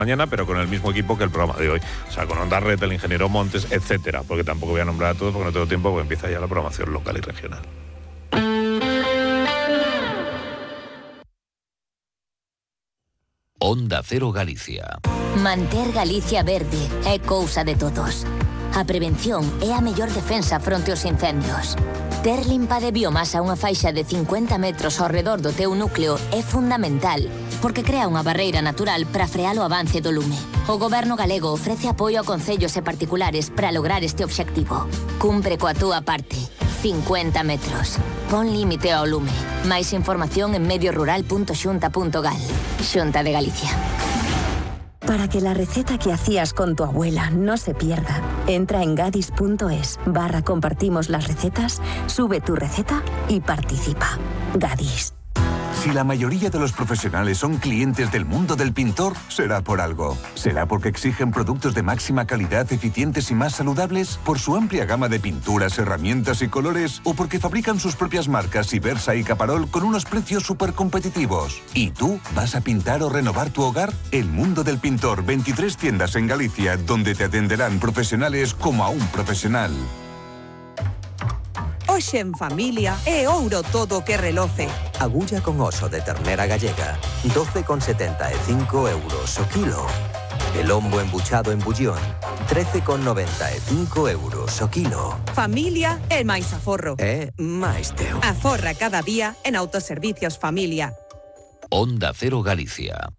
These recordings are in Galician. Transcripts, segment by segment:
mañana, pero con el mismo equipo que el programa de hoy. O sea, con Onda Red, el ingeniero Montes, etcétera. Porque tampoco voy a nombrar a todos porque no tengo tiempo, porque empieza ya la programación local y regional. Onda Cero Galicia. Manter Galicia verde é cousa de todos. A prevención é a mellor defensa fronte aos incendios. Ter limpa de biomasa unha faixa de 50 metros ao redor do teu núcleo é fundamental, porque crea unha barreira natural para frear o avance do lume. O Goberno galego ofrece apoio a concellos e particulares para lograr este obxectivo. Cumpre coa túa parte. 50 metros. Pon límite ao lume. Máis información en mediorural.xunta.gal. Xunta de Galicia. Para que la receta que hacías con tu abuela no se pierda, entra en gadis.es/compartimos las recetas, sube tu receta y participa. Gadis. Si la mayoría de los profesionales son clientes del mundo del pintor, será por algo. ¿Será porque exigen productos de máxima calidad, eficientes y más saludables? ¿Por su amplia gama de pinturas, herramientas y colores? ¿O porque fabrican sus propias marcas Ibersa y Caparol con unos precios súper competitivos? ¿Y tú vas a pintar o renovar tu hogar? El mundo del pintor, 23 tiendas en Galicia, donde te atenderán profesionales como a un profesional. Hoxe en familia é ouro todo o que reloce. Agulla con oso de ternera gallega, 12,75 euros o kilo. El lombo embuchado en bullón, 13,95 euros o kilo. Familia é máis aforro. É máis teu. Aforra cada día en Autoservicios Familia. Onda Cero Galicia.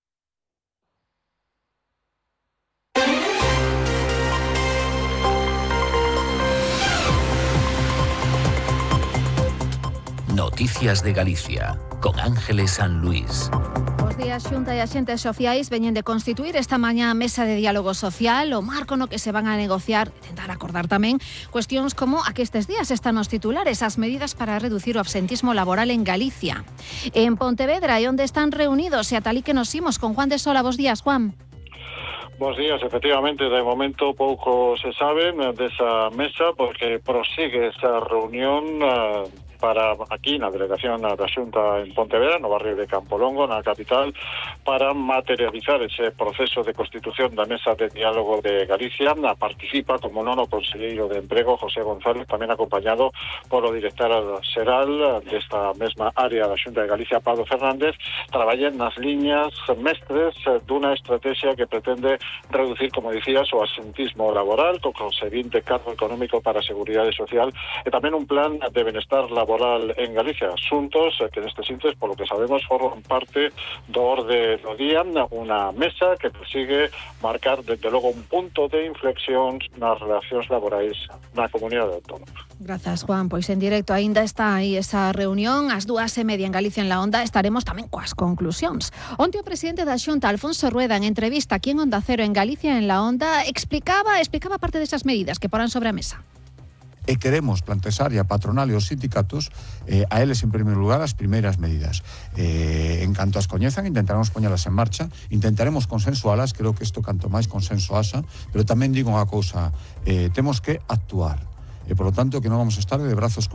Noticias de Galicia, con Ángeles San Luis. Os días Xunta e axentes sociais veñen de constituir esta mañá a mesa de diálogo social, o marco no que se van a negociar, tentar acordar tamén, cuestións como a que estes días están os titulares, as medidas para reducir o absentismo laboral en Galicia. En Pontevedra, e onde están reunidos, e a tal que nos imos con Juan de Sola. Bos días, Juan. Bos días, efectivamente, de momento pouco se sabe desa mesa porque prosigue esa reunión para aquí na delegación da Xunta en Pontevedra, no barrio de Campolongo, na capital, para materializar ese proceso de constitución da Mesa de Diálogo de Galicia. Participa, como non, o conselleiro de Emprego, José González, tamén acompañado polo director xeral desta mesma área da Xunta de Galicia, Pablo Fernández. Traballen nas liñas mestres dunha estrategia que pretende reducir, como dicías, o absentismo laboral, co conseguinte cargo económico para a Seguridade Social, e tamén un plan de benestar laboral en Galicia, asuntos que neste sintes, polo que sabemos, forman parte do orde do día, unha mesa que persigue marcar, desde logo, un punto de inflexión nas relacións laborais na comunidade autónoma. Grazas, Juan. Pois en directo aínda está aí esa reunión, ás 2:30 en Galicia en la Onda. Estaremos tamén coas conclusións. Onte o presidente da Xunta, Alfonso Rueda, en entrevista aquí en Onda Cero en Galicia en la Onda, explicaba parte desas medidas que porán sobre a mesa. E queremos plantexar a patronal e os sindicatos a eles en primeiro lugar as primeiras medidas. En canto as coñezan, intentaremos poñelas en marcha, intentaremos consensualas, creo que isto canto máis consenso haxa, pero tamén digo unha cousa, temos que actuar, e por lo tanto que non vamos a estar de brazos cruzados.